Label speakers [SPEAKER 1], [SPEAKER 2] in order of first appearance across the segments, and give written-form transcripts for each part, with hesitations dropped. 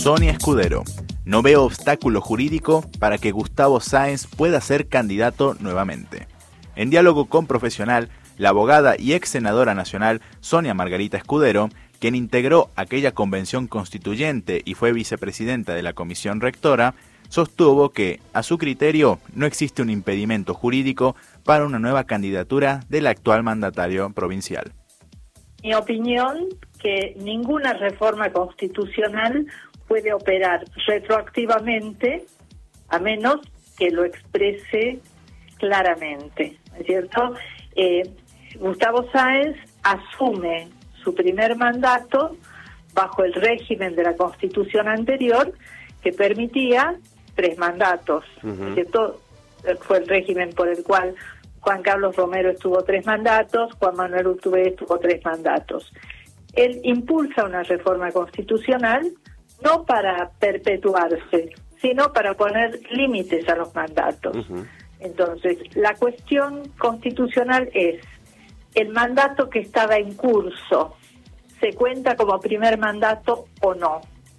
[SPEAKER 1] Sonia Escudero: no veo obstáculo jurídico para que Gustavo Sáenz pueda ser candidato nuevamente. En diálogo con Profesional, la abogada y ex senadora nacional Sonia Margarita Escudero, quien integró aquella convención constituyente y fue vicepresidenta de la comisión rectora, sostuvo que, a su criterio, no existe un impedimento jurídico para una nueva candidatura del actual mandatario provincial.
[SPEAKER 2] Mi opinión, que ninguna reforma constitucional puede operar retroactivamente a menos que lo exprese claramente, ¿no es cierto? Gustavo Sáenz asume su primer mandato bajo el régimen de la Constitución anterior, que permitía 3 mandatos, ¿no es cierto? Fue el régimen por el cual Juan Carlos Romero estuvo 3 mandatos, Juan Manuel Urtubey estuvo 3 mandatos. Él impulsa una reforma constitucional no para perpetuarse, sino para poner límites a los mandatos. Entonces, la cuestión constitucional es: ¿el mandato que estaba en curso se cuenta como primer mandato o no?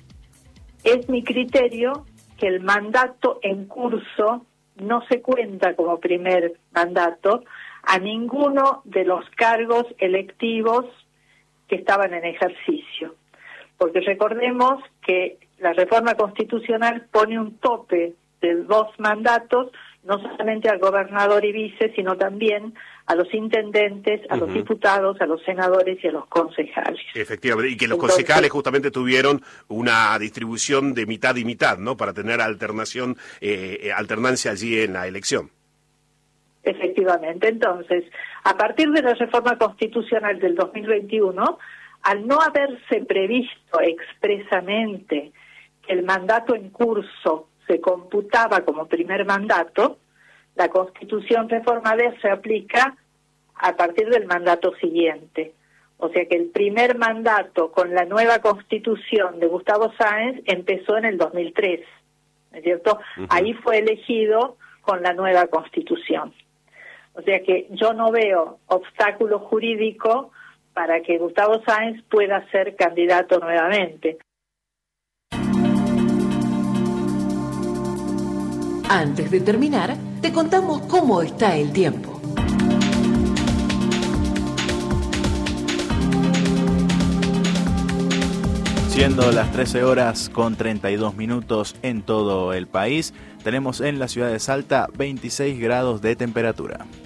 [SPEAKER 2] Es mi criterio que el mandato en curso no se cuenta como primer mandato a ninguno de los cargos electivos que estaban en ejercicio. Porque recordemos que la reforma constitucional pone un tope de 2 mandatos, no solamente al gobernador y vice, sino también a los intendentes, a los diputados, a los senadores y a los concejales.
[SPEAKER 3] Efectivamente, y que los concejales justamente tuvieron una distribución de mitad y mitad, ¿no? Para tener alternancia allí en la elección.
[SPEAKER 2] Efectivamente. Entonces, a partir de la reforma constitucional del 2021, al no haberse previsto expresamente que el mandato en curso se computaba como primer mandato, la Constitución reformada se aplica a partir del mandato siguiente. O sea que el primer mandato con la nueva Constitución de Gustavo Sáenz empezó en el 2003, ¿no es cierto? Ahí fue elegido con la nueva Constitución. O sea que yo no veo obstáculo jurídico para que Gustavo Sáenz pueda ser candidato nuevamente.
[SPEAKER 4] Antes de terminar, te contamos cómo está el tiempo.
[SPEAKER 1] Siendo las 13:32 en todo el país, tenemos en la ciudad de Salta 26 grados de temperatura.